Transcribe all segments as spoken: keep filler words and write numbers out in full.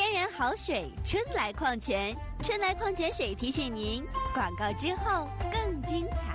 天然好水，春来矿泉，春来矿泉水提醒您，广告之后更精彩。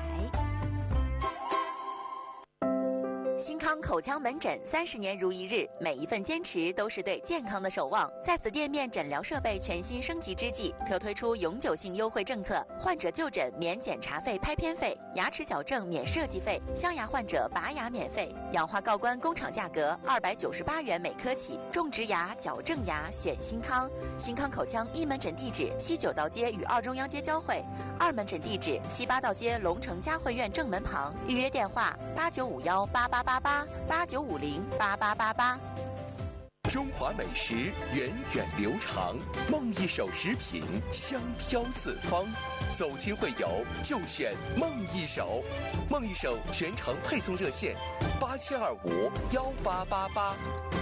新康口腔门诊三十年如一日，每一份坚持都是对健康的守望。在此店面诊疗设备全新升级之际，特推出永久性优惠政策：患者就诊免检查费、拍片费；牙齿矫正免设计费；镶牙患者拔牙免费；氧化锆关工厂价格二百九十八元每颗起。种植牙、矫正牙选新康。新康口腔一门诊地址：西九道街与二中央街交汇；二门诊地址：西八道街龙城嘉汇院正门旁。预约电话：八九五幺八八八八八九五零八八八八。 中华美食源远流长，梦一手食品香飘四方。走亲会友就选梦一手，梦一手全程配送热线：八七二五幺八八八。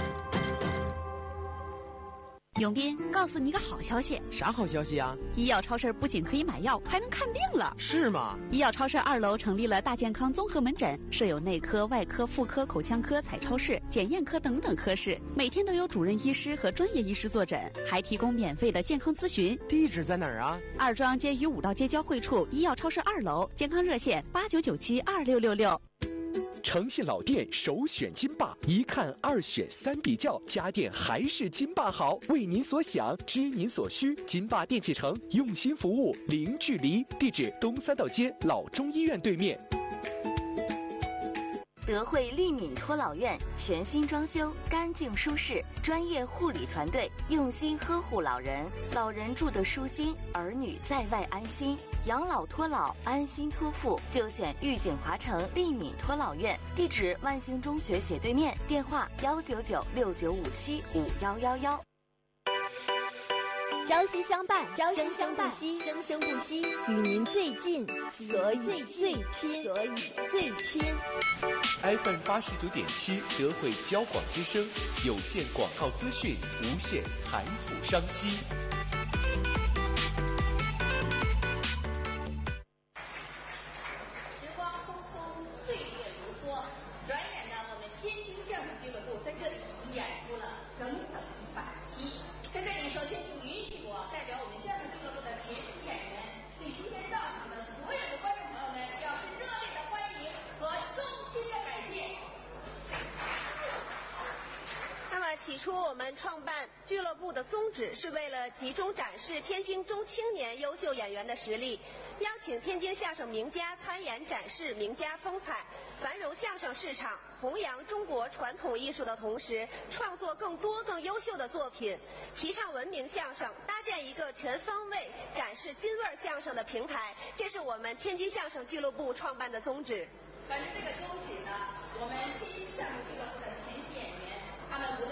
永斌，告诉你个好消息。 啥好消息啊？ 医药超市不仅可以买药，还能看病了。 是吗？ 医药超市二楼成立了大健康综合门诊，设有内科、外科、妇科、口腔科、彩超室、检验科等等科室，每天都有主任医师和专业医师坐诊，还提供免费的健康咨询。 地址在哪儿啊？ 二中央街与五道街交汇处医药超市二楼，健康热线八九九七二六六六。 诚信老店首选金霸，一看二选三比较，家电还是金霸好。为您所想，知您所需，金霸电器城用心服务，零距离。地址：东三道街老中医院对面。 德惠利敏托老院全新装修，干净舒适，专业护理团队用心呵护老人，老人住得舒心，儿女在外安心。养老托老，安心托付，就选御景华城利敏托老院。地址：万兴中学斜对面。电话：幺九九六九五七五幺幺幺。 朝夕相伴，生生不息，生生不息，与您最近，所以最亲，所以最亲。 F M 八十九点七，德惠交广之声，有线广告资讯，无限财富商机。 时光匆匆，岁月如梭，转眼呢，我们天津相声俱乐部在这里已经演出了整整一百期。在这里，首先请允许我代表我们相声俱乐部的全体演员，对今天到场的所有的观众朋友们表示热烈的欢迎和衷心的感谢。 那么起初我们创办俱乐部的宗旨是为了集中展示天津中青年优秀演员的实力，邀请天津相声名家参演展示名家风采，繁荣相声市场，弘扬中国传统艺术的同时，创作更多更优秀的作品，提倡文明相声，搭建一个全方位展示京味相声的平台，这是我们天津相声俱乐部创办的宗旨。 本着这个宗旨呢，我们天津相声俱乐部的全体演员，他们无论